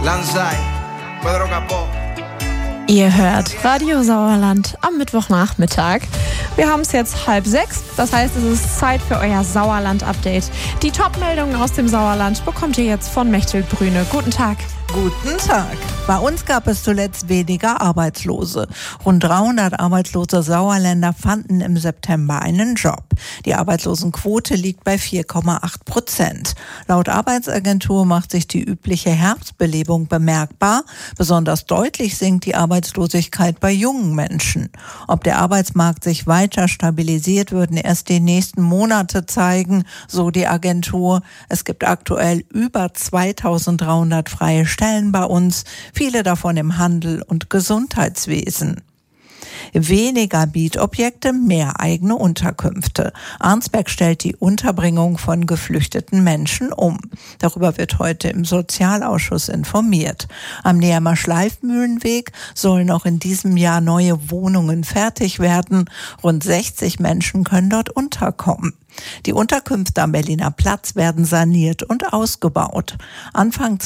Lanzai, Pedro Capó. Ihr hört Radio Sauerland am Mittwochnachmittag. Wir haben es jetzt 5:30, das heißt, es ist Zeit für euer Sauerland-Update. Die Top-Meldungen aus dem Sauerland bekommt ihr jetzt von Mechthild Brüne. Guten Tag. Guten Tag. Bei uns gab es zuletzt weniger Arbeitslose. Rund 300 arbeitslose Sauerländer fanden im September einen Job. Die Arbeitslosenquote liegt bei 4,8%. Laut Arbeitsagentur macht sich die übliche Herbstbelebung bemerkbar. Besonders deutlich sinkt die Arbeitslosigkeit bei jungen Menschen. Ob der Arbeitsmarkt sich weiter stabilisiert, würden erst die nächsten Monate zeigen, so die Agentur. Es gibt aktuell über 2300 freie Stellen bei uns, viele davon im Handel und Gesundheitswesen. Weniger Mietobjekte, mehr eigene Unterkünfte. Arnsberg stellt die Unterbringung von geflüchteten Menschen um. Darüber wird heute im Sozialausschuss informiert. Am Nehammer Schleifmühlenweg sollen auch in diesem Jahr neue Wohnungen fertig werden. Rund 60 Menschen können dort unterkommen. Die Unterkünfte am Berliner Platz werden saniert und ausgebaut. Anfang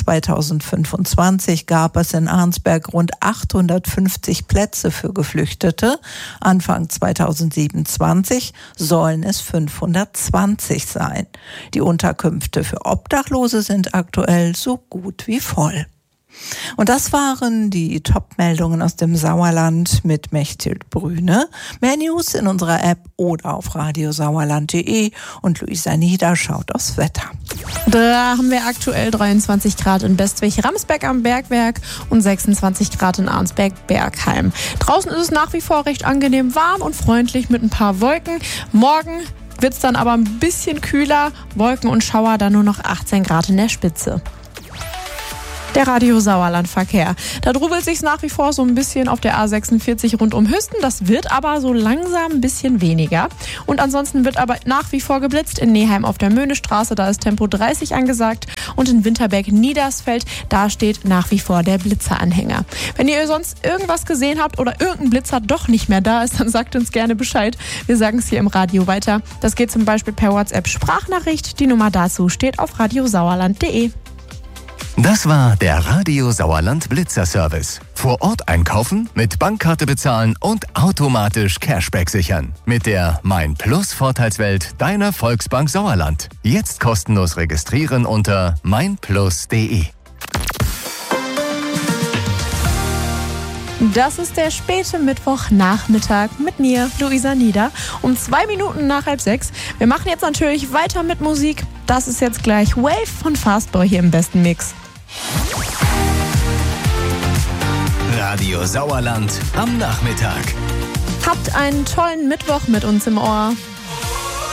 2025 gab es in Arnsberg rund 850 Plätze für Geflüchtete. Anfang 2027 sollen es 520 sein. Die Unterkünfte für Obdachlose sind aktuell so gut wie voll. Und das waren die Top-Meldungen aus dem Sauerland mit Mechthild Brüne. Mehr News in unserer App oder auf radiosauerland.de und Luisa Nieder schaut aufs Wetter. Da haben wir aktuell 23 Grad in Bestwig-Ramsberg am Bergwerk und 26 Grad in Arnsberg-Bergheim. Draußen ist es nach wie vor recht angenehm warm und freundlich mit ein paar Wolken. Morgen wird es dann aber ein bisschen kühler. Wolken und Schauer, dann nur noch 18 Grad in der Spitze. Der Radio Sauerland-Verkehr. Da drubelt sich's nach wie vor so ein bisschen auf der A46 rund um Hüsten. Das wird aber so langsam ein bisschen weniger. Und ansonsten wird aber nach wie vor geblitzt in Neheim auf der Möhnestraße. Da ist Tempo 30 angesagt. Und in Winterberg-Niedersfeld, da steht nach wie vor der Blitzeranhänger. Wenn ihr sonst irgendwas gesehen habt oder irgendein Blitzer doch nicht mehr da ist, dann sagt uns gerne Bescheid. Wir sagen es hier im Radio weiter. Das geht zum Beispiel per WhatsApp-Sprachnachricht. Die Nummer dazu steht auf radiosauerland.de. Das war der Radio Sauerland Blitzer-Service. Vor Ort einkaufen, mit Bankkarte bezahlen und automatisch Cashback sichern. Mit der Mein Plus Vorteilswelt deiner Volksbank Sauerland. Jetzt kostenlos registrieren unter meinplus.de. Das ist der späte Mittwochnachmittag mit mir, Luisa Nieder, um 2 Minuten nach 5:30. Wir machen jetzt natürlich weiter mit Musik. Das ist jetzt gleich Wave von Fastboy hier im besten Mix. Radio Sauerland am Nachmittag. Habt einen tollen Mittwoch mit uns im Ohr.